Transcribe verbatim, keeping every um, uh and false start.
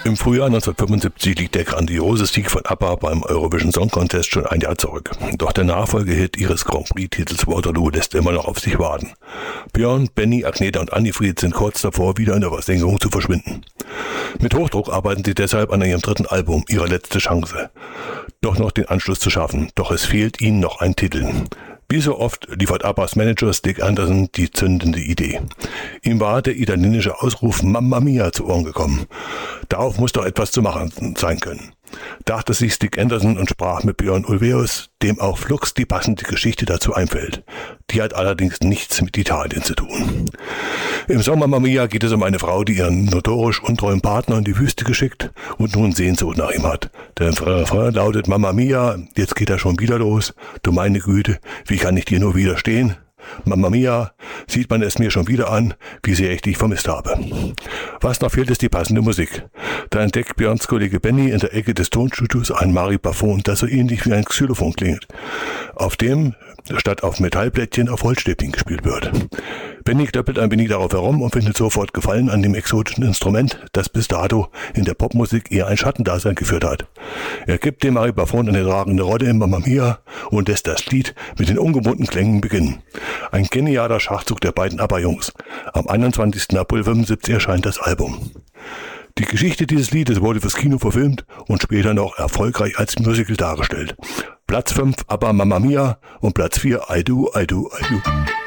Im Frühjahr neunzehnhundertfünfundsiebzig liegt der grandiose Sieg von ABBA beim Eurovision Song Contest schon ein Jahr zurück. Doch der Nachfolgehit ihres Grand Prix-Titels Waterloo lässt immer noch auf sich warten. Björn, Benny, Agneta und Annifried sind kurz davor, wieder in der Versenkung zu verschwinden. Mit Hochdruck arbeiten sie deshalb an ihrem dritten Album, ihre letzte Chance. Doch noch den Anschluss zu schaffen, doch es fehlt ihnen noch ein Titel. Wie so oft liefert ABBAs Manager Stig Anderson die zündende Idee. Ihm war der italienische Ausruf Mamma Mia zu Ohren gekommen. Darauf muss doch etwas zu machen sein können. Dachte sich Stig Anderson und sprach mit Björn Ulvaeus, dem auch flugs die passende Geschichte dazu einfällt. Die hat allerdings nichts mit Italien zu tun. Im Song Mamma Mia geht es um eine Frau, die ihren notorisch untreuen Partner in die Wüste geschickt und nun Sehnsucht nach ihm hat. Der Refrain lautet: Mamma Mia, jetzt geht er schon wieder los. Du meine Güte, wie kann ich dir nur widerstehen? Mamma Mia, sieht man es mir schon wieder an, wie sehr ich dich vermisst habe. Was noch fehlt, ist die passende Musik. Da entdeckt Björns Kollege Benny in der Ecke des Tonstudios ein Maribaphon, das so ähnlich wie ein Xylophon klingt, auf dem statt auf Metallplättchen auf Holzstäbchen gespielt wird. Benny klöppelt ein wenig darauf herum und findet sofort Gefallen an dem exotischen Instrument, das bis dato in der Popmusik eher ein Schattendasein geführt hat. Er gibt dem Maribaphon eine tragende Rolle in Mamma Mia und lässt das Lied mit den ungewohnten Klängen beginnen. Ein genialer Schachzug der beiden ABBA-Jungs. Am einundzwanzigsten April fünfundsiebzig erscheint das Album. Die Geschichte dieses Liedes wurde fürs Kino verfilmt und später noch erfolgreich als Musical dargestellt. Platz fünf ABBA Mamma Mia und Platz vier I Do, I Do, I Do.